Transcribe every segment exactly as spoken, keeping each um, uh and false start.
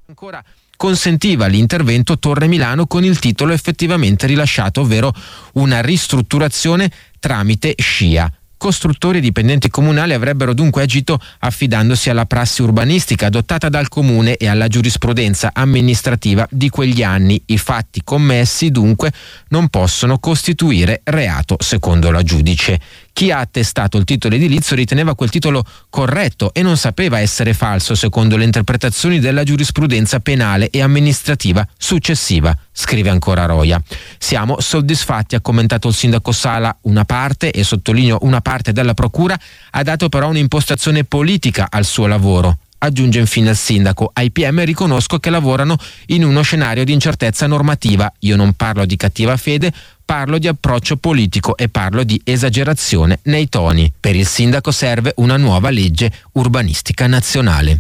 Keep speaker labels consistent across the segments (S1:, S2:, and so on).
S1: Ancora consentiva l'intervento Torre Milano con il titolo effettivamente rilasciato, ovvero una ristrutturazione tramite SCIA. Costruttori e dipendenti comunali avrebbero dunque agito affidandosi alla prassi urbanistica adottata dal comune e alla giurisprudenza amministrativa di quegli anni. I fatti commessi dunque non possono costituire reato secondo la giudice. Chi ha attestato il titolo edilizio riteneva quel titolo corretto e non sapeva essere falso secondo le interpretazioni della giurisprudenza penale e amministrativa successiva, scrive ancora Roia. Siamo soddisfatti, ha commentato il sindaco Sala. Una parte, e sottolineo una parte della procura, ha dato però un'impostazione politica al suo lavoro. Aggiunge infine il sindaco: ai P M riconosco che lavorano in uno scenario di incertezza normativa. Io non parlo di cattiva fede, parlo di approccio politico e parlo di esagerazione nei toni. Per il sindaco serve una nuova legge urbanistica nazionale.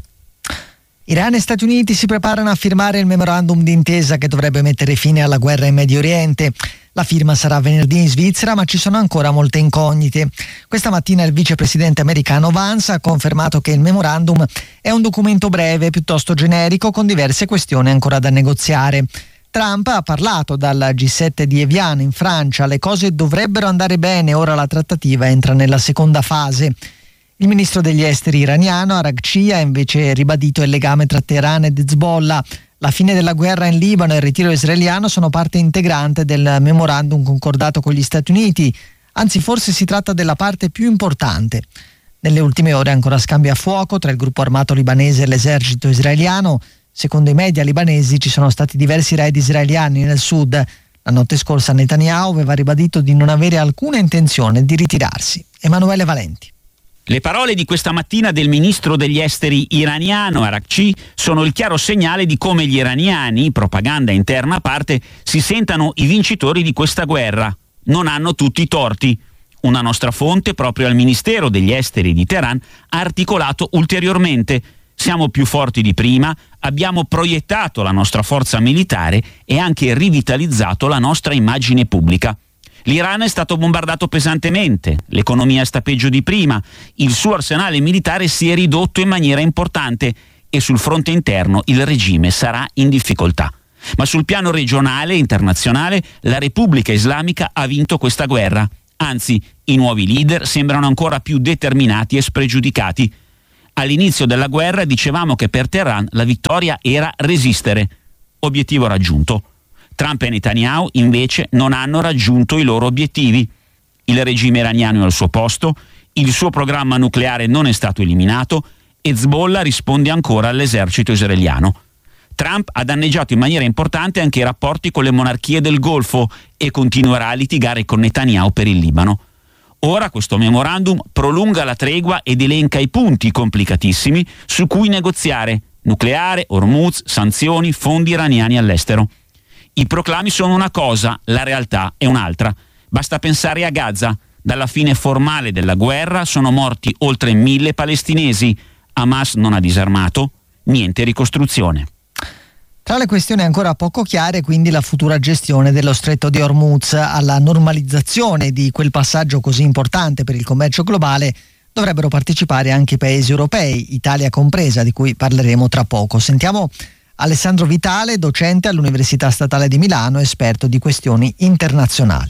S2: Iran e Stati Uniti si preparano a firmare il memorandum d'intesa che dovrebbe mettere fine alla guerra in Medio Oriente. La firma sarà venerdì in Svizzera, ma ci sono ancora molte incognite. Questa mattina il vicepresidente americano Vance ha confermato che il memorandum è un documento breve, piuttosto generico, con diverse questioni ancora da negoziare. Trump ha parlato dal G sette di Evian in Francia: le cose dovrebbero andare bene, ora la trattativa entra nella seconda fase. Il ministro degli esteri iraniano Araghchi ha invece ribadito il legame tra Teheran ed Hezbollah. La fine della guerra in Libano e il ritiro israeliano sono parte integrante del memorandum concordato con gli Stati Uniti, anzi forse si tratta della parte più importante. Nelle ultime ore ancora scambio a fuoco tra il gruppo armato libanese e l'esercito israeliano. Secondo i media libanesi ci sono stati diversi raid israeliani nel sud. La notte scorsa Netanyahu aveva ribadito di non avere alcuna intenzione di ritirarsi. Emanuele Valenti.
S3: Le parole di questa mattina del ministro degli esteri iraniano Araghchi sono il chiaro segnale di come gli iraniani, propaganda interna a parte, si sentano i vincitori di questa guerra. Non hanno tutti i torti. Una nostra fonte, proprio al Ministero degli Esteri di Teheran, ha articolato ulteriormente: siamo più forti di prima, abbiamo proiettato la nostra forza militare e anche rivitalizzato la nostra immagine pubblica. L'Iran è stato bombardato pesantemente, l'economia sta peggio di prima, il suo arsenale militare si è ridotto in maniera importante e sul fronte interno il regime sarà in difficoltà. Ma sul piano regionale e internazionale la Repubblica Islamica ha vinto questa guerra. Anzi, i nuovi leader sembrano ancora più determinati e spregiudicati. All'inizio della guerra dicevamo che per Teheran la vittoria era resistere. Obiettivo raggiunto. Trump e Netanyahu invece non hanno raggiunto i loro obiettivi. Il regime iraniano è al suo posto, il suo programma nucleare non è stato eliminato, Hezbollah risponde ancora all'esercito israeliano. Trump ha danneggiato in maniera importante anche i rapporti con le monarchie del Golfo e continuerà a litigare con Netanyahu per il Libano. Ora questo memorandum prolunga la tregua ed elenca i punti complicatissimi su cui negoziare: nucleare, Hormuz, sanzioni, fondi iraniani all'estero. I proclami sono una cosa, la realtà è un'altra. Basta pensare a Gaza. Dalla fine formale della guerra sono morti oltre mille palestinesi. Hamas non ha disarmato, niente ricostruzione.
S2: Tra le questioni ancora poco chiare, quindi, la futura gestione dello stretto di Hormuz. Alla normalizzazione di quel passaggio così importante per il commercio globale dovrebbero partecipare anche i paesi europei, Italia compresa, di cui parleremo tra poco. Sentiamo Alessandro Vitale, docente all'Università Statale di Milano, esperto di questioni internazionali.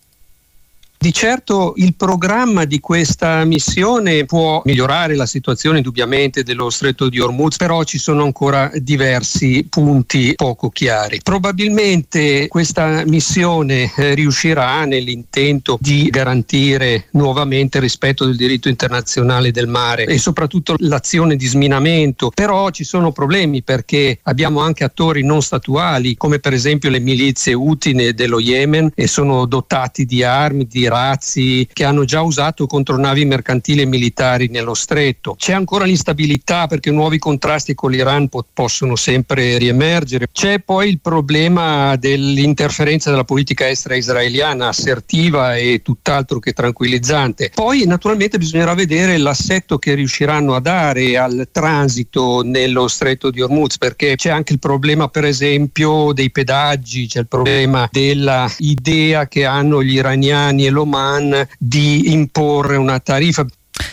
S4: Di certo il programma di questa missione può migliorare la situazione indubbiamente dello stretto di Hormuz, però ci sono ancora diversi punti poco chiari. Probabilmente questa missione eh, riuscirà nell'intento di garantire nuovamente il rispetto del diritto internazionale del mare e soprattutto l'azione di sminamento, però ci sono problemi perché abbiamo anche attori non statuali come per esempio le milizie Houthi dello Yemen e sono dotati di armi, di razzi che hanno già usato contro navi mercantili e militari nello stretto. C'è ancora l'instabilità perché nuovi contrasti con l'Iran po- possono sempre riemergere. C'è poi il problema dell'interferenza della politica estera israeliana assertiva e tutt'altro che tranquillizzante. Poi naturalmente bisognerà vedere l'assetto che riusciranno a dare al transito nello stretto di Hormuz, perché c'è anche il problema per esempio dei pedaggi, c'è il problema della idea che hanno gli iraniani e l'Oman di imporre una tariffa.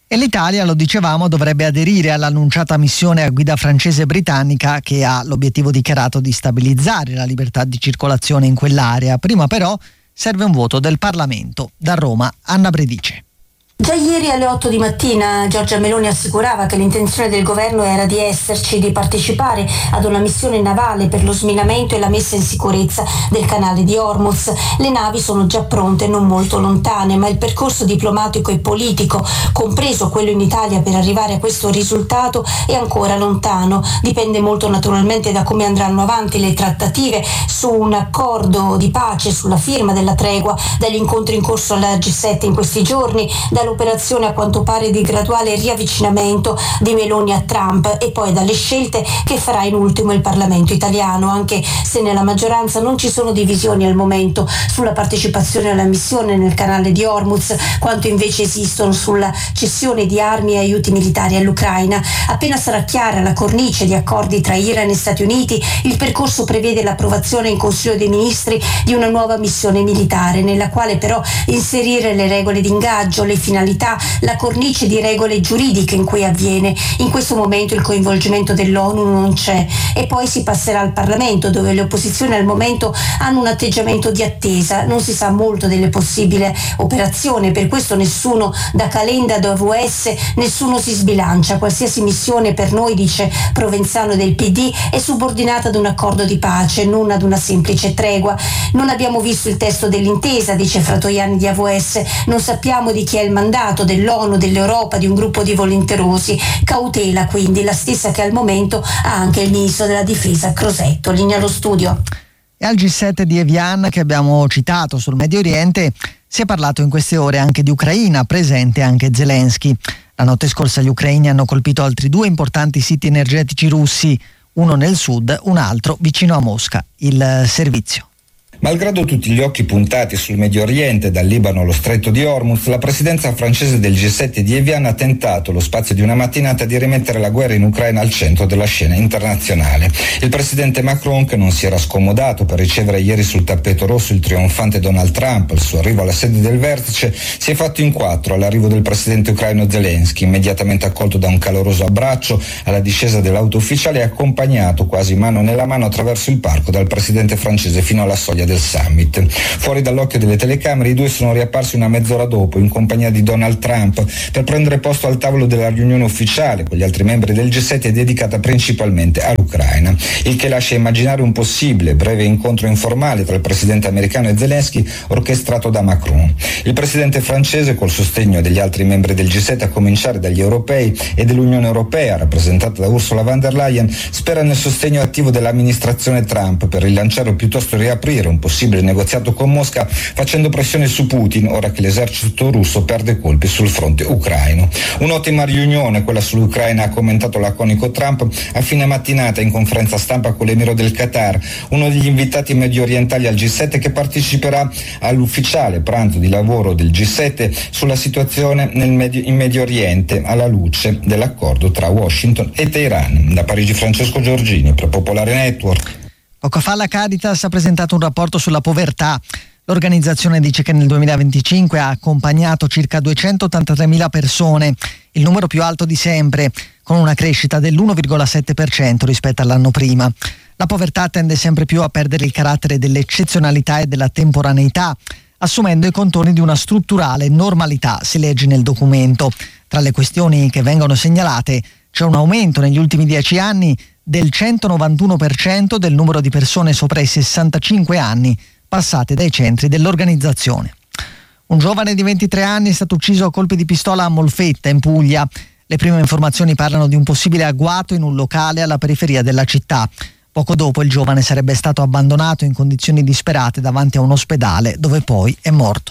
S2: E l'Italia, lo dicevamo, dovrebbe aderire all'annunciata missione a guida francese e britannica che ha l'obiettivo dichiarato di stabilizzare la libertà di circolazione in quell'area. Prima però serve un voto del Parlamento. Da Roma, Anna Bredice.
S5: Già ieri alle otto di mattina Giorgia Meloni assicurava che l'intenzione del governo era di esserci, di partecipare ad una missione navale per lo sminamento e la messa in sicurezza del canale di Hormuz. Le navi sono già pronte, non molto lontane, ma il percorso diplomatico e politico, compreso quello in Italia per arrivare a questo risultato, è ancora lontano. Dipende molto naturalmente da come andranno avanti le trattative su un accordo di pace, sulla firma della tregua, dagli incontri in corso alla G sette in questi giorni, dall'operazione a quanto pare di graduale riavvicinamento di Meloni a Trump e poi dalle scelte che farà in ultimo il Parlamento italiano, anche se nella maggioranza non ci sono divisioni al momento sulla partecipazione alla missione nel canale di Hormuz, quanto invece esistono sulla cessione di armi e aiuti militari all'Ucraina. Appena sarà chiara la cornice di accordi tra Iran e Stati Uniti, il percorso prevede l'approvazione in Consiglio dei Ministri di una nuova missione militare, nella quale però inserire le regole di ingaggio, le finalità, la cornice di regole giuridiche in cui avviene. In questo momento il coinvolgimento dell'ONU non c'è e poi si passerà al Parlamento, dove le opposizioni al momento hanno un atteggiamento di attesa. Non si sa molto delle possibili operazioni, per questo nessuno da Calenda da O V S, nessuno si sbilancia. Qualsiasi missione per noi, dice Provenzano del P D, è subordinata ad un accordo di pace, non ad una semplice tregua. Non abbiamo visto il testo dell'intesa, dice Fratoianni di A V S, non sappiamo di chi è il mandato dell'ONU, dell'Europa, di un gruppo di volenterosi. Cautela quindi, la stessa che al momento ha anche il ministro della difesa Crosetto. Linea allo studio.
S2: E al G sette di Evian, che abbiamo citato sul Medio Oriente, si è parlato in queste ore anche di Ucraina, presente anche Zelensky. La notte scorsa gli ucraini hanno colpito altri due importanti siti energetici russi, uno nel sud, un altro vicino a Mosca, il Servizio.
S6: Malgrado tutti gli occhi puntati sul Medio Oriente, dal Libano allo Stretto di Hormuz, la presidenza francese del G sette di Evian ha tentato, lo spazio di una mattinata, di rimettere la guerra in Ucraina al centro della scena internazionale. Il presidente Macron, che non si era scomodato per ricevere ieri sul tappeto rosso il trionfante Donald Trump al suo arrivo alla sede del vertice, si è fatto in quattro all'arrivo del presidente ucraino Zelensky, immediatamente accolto da un caloroso abbraccio alla discesa dell'auto ufficiale e accompagnato quasi mano nella mano attraverso il parco dal presidente francese fino alla soglia del summit. Fuori dall'occhio delle telecamere i due sono riapparsi una mezz'ora dopo in compagnia di Donald Trump per prendere posto al tavolo della riunione ufficiale con gli altri membri del G sette dedicata principalmente all'Ucraina, il che lascia immaginare un possibile breve incontro informale tra il presidente americano e Zelensky orchestrato da Macron. Il presidente francese, col sostegno degli altri membri del G sette a cominciare dagli europei e dell'Unione Europea rappresentata da Ursula von der Leyen, spera nel sostegno attivo dell'amministrazione Trump per rilanciare o piuttosto riaprire un possibile negoziato con Mosca, facendo pressione su Putin ora che l'esercito russo perde colpi sul fronte ucraino. Un'ottima riunione quella sull'Ucraina, ha commentato laconico Trump a fine mattinata in conferenza stampa con l'emiro del Qatar, uno degli invitati medio orientali al G sette, che parteciperà all'ufficiale pranzo di lavoro del G sette sulla situazione nel Medio, in Medio Oriente alla luce dell'accordo tra Washington e Teheran. Da Parigi Francesco Giorgini per Popolare Network.
S2: Poco fa la Caritas ha presentato un rapporto sulla povertà. L'organizzazione dice che nel duemilaventicinque ha accompagnato circa duecentottantatremila persone, il numero più alto di sempre, con una crescita dell'uno virgola sette per cento rispetto all'anno prima. La povertà tende sempre più a perdere il carattere dell'eccezionalità e della temporaneità, assumendo i contorni di una strutturale normalità, si legge nel documento. Tra le questioni che vengono segnalate c'è un aumento negli ultimi dieci anni del centonovantuno per cento del numero di persone sopra i sessantacinque anni passate dai centri dell'organizzazione. Un giovane di ventitré anni è stato ucciso a colpi di pistola a Molfetta, in Puglia. Le prime informazioni parlano di un possibile agguato in un locale alla periferia della città. Poco dopo il giovane sarebbe stato abbandonato in condizioni disperate davanti a un ospedale, dove poi è morto.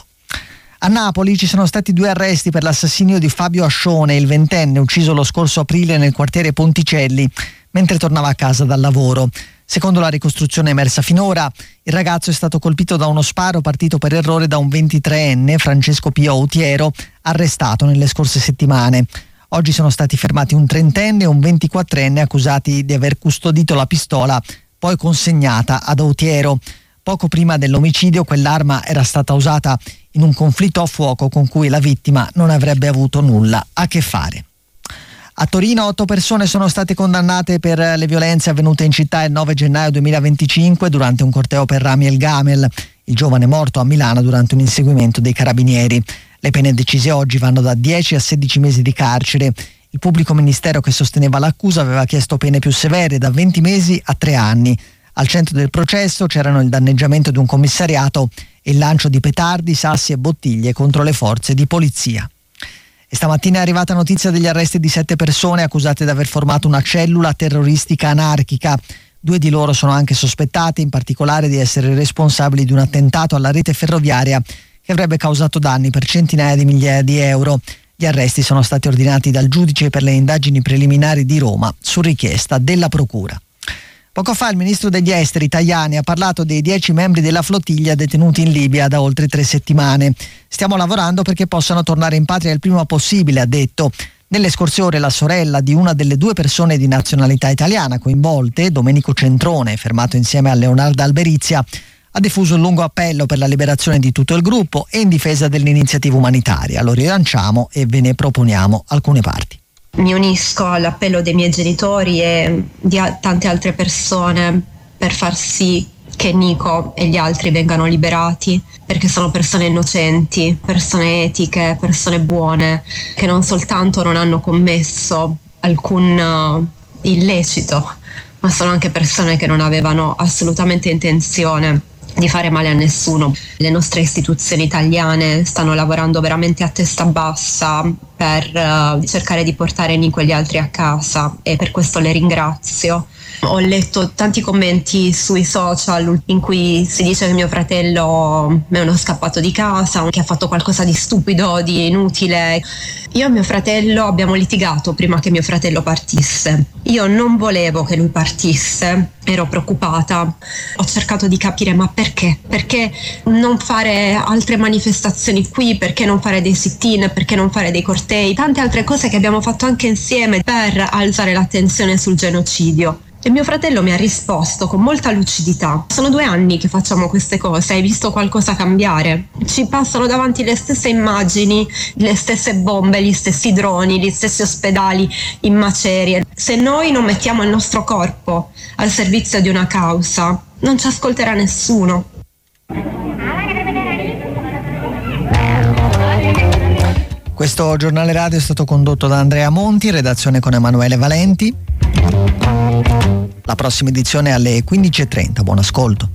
S2: A Napoli ci sono stati due arresti per l'assassinio di Fabio Ascione, il ventenne ucciso lo scorso aprile nel quartiere Ponticelli, mentre tornava a casa dal lavoro. Secondo la ricostruzione emersa finora, il ragazzo è stato colpito da uno sparo partito per errore da un ventitreenne, Francesco Pio Autiero, arrestato nelle scorse settimane. Oggi sono stati fermati un trentenne e un ventiquattrenne accusati di aver custodito la pistola, poi consegnata ad Autiero. Poco prima dell'omicidio quell'arma era stata usata in un conflitto a fuoco con cui la vittima non avrebbe avuto nulla a che fare. A Torino otto persone sono state condannate per le violenze avvenute in città il nove gennaio duemilaventicinque durante un corteo per Rami El Gamel, il giovane morto a Milano durante un inseguimento dei carabinieri. Le pene decise oggi vanno da dieci a sedici mesi di carcere. Il pubblico ministero che sosteneva l'accusa aveva chiesto pene più severe, da venti mesi a tre anni. Al centro del processo c'erano il danneggiamento di un commissariato e il lancio di petardi, sassi e bottiglie contro le forze di polizia. E stamattina è arrivata notizia degli arresti di sette persone accusate di aver formato una cellula terroristica anarchica. Due di loro sono anche sospettati, in particolare di essere responsabili di un attentato alla rete ferroviaria che avrebbe causato danni per centinaia di migliaia di euro. Gli arresti sono stati ordinati dal giudice per le indagini preliminari di Roma su richiesta della procura. Poco fa il ministro degli esteri Tajani ha parlato dei dieci membri della flottiglia detenuti in Libia da oltre tre settimane. Stiamo lavorando perché possano tornare in patria il prima possibile, ha detto. Nelle scorse ore la sorella di una delle due persone di nazionalità italiana coinvolte, Domenico Centrone, fermato insieme a Leonardo Alberizia, ha diffuso un lungo appello per la liberazione di tutto il gruppo e in difesa dell'iniziativa umanitaria. Lo rilanciamo e ve ne proponiamo alcune parti.
S7: Mi unisco all'appello dei miei genitori e di a- tante altre persone per far sì che Nico e gli altri vengano liberati, perché sono persone innocenti, persone etiche, persone buone, che non soltanto non hanno commesso alcun uh, illecito, ma sono anche persone che non avevano assolutamente intenzione di fare male a nessuno. Le nostre istituzioni italiane stanno lavorando veramente a testa bassa per uh, cercare di portare Nico e gli altri a casa e per questo le ringrazio. Ho letto tanti commenti sui social in cui si dice che mio fratello è uno scappato di casa, che ha fatto qualcosa di stupido, di inutile. Io e mio fratello abbiamo litigato prima che mio fratello partisse. Io non volevo che lui partisse, ero preoccupata. Ho cercato di capire ma perché? Perché non fare altre manifestazioni qui? Perché non fare dei sit-in? Perché non fare dei cortei? Tante altre cose che abbiamo fatto anche insieme per alzare l'attenzione sul genocidio. E mio fratello mi ha risposto con molta lucidità: sono due anni che facciamo queste cose, hai visto qualcosa cambiare? Ci passano davanti le stesse immagini, le stesse bombe, gli stessi droni, gli stessi ospedali in macerie. Se noi non mettiamo il nostro corpo al servizio di una causa, non ci ascolterà nessuno.
S2: Questo giornale radio è stato condotto da Andrea Monti, redazione con Emanuele Valenti. La prossima edizione è alle quindici e trenta. Buon ascolto.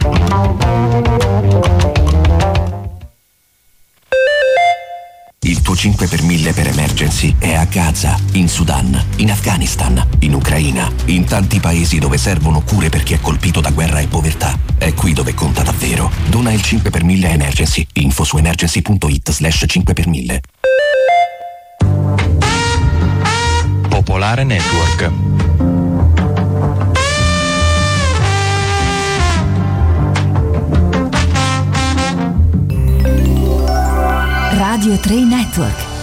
S8: Il tuo cinque per mille per emergency è a Gaza, in Sudan, in Afghanistan, in Ucraina, in tanti paesi dove servono cure per chi è colpito da guerra e povertà. È qui dove conta davvero. Dona il cinque per mille a Emergency. Info su emergency punto it slash cinque per mille.
S9: Popolare Network.
S10: Radio tre Network.